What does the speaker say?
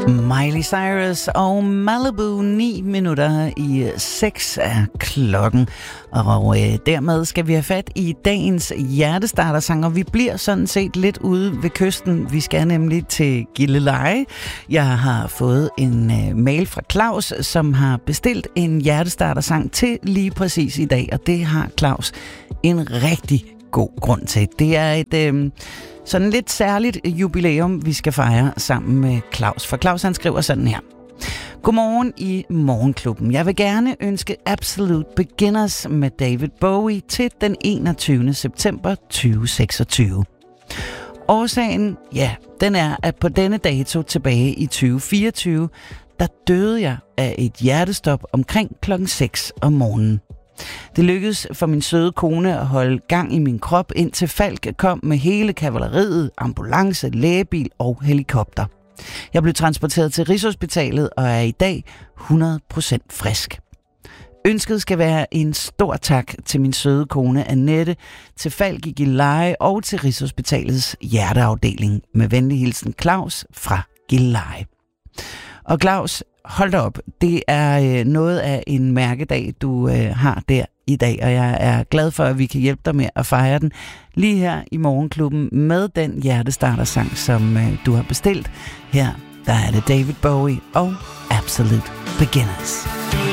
Miley Cyrus og Malibu, 9 minutter i 6 er klokken. Og dermed skal vi have fat i dagens hjertestartersang, og vi bliver sådan set lidt ude ved kysten. Vi skal nemlig til Gilleleje. Jeg har fået en mail fra Claus, som har bestilt en hjertestartersang til lige præcis i dag, og det har Claus en rigtig god grund til. Det er et sådan lidt særligt jubilæum, vi skal fejre sammen med Claus. For Claus, han skriver sådan her. Godmorgen i Morgenklubben. Jeg vil gerne ønske Absolute Beginners med David Bowie til den 21. september 2026. Årsagen, ja, den er, at på denne dato tilbage i 2024, der døde jeg af et hjertestop omkring klokken 6 om morgenen. Det lykkedes for min søde kone at holde gang i min krop, indtil Falk kom med hele kavaleriet, ambulance, lægebil og helikopter. Jeg blev transporteret til Rigshospitalet og er i dag 100% frisk. Ønsket skal være en stor tak til min søde kone Annette, til Falk i Gilleleje og til Rigshospitalets hjerteafdeling. Med venlig hilsen Claus fra Gilleleje. Og Claus, hold da op, det er noget af en mærkedag, du har der i dag, og jeg er glad for, at vi kan hjælpe dig med at fejre den lige her i Morgenklubben med den hjertestartersang, som du har bestilt. Her der er det David Bowie og Absolute Beginners.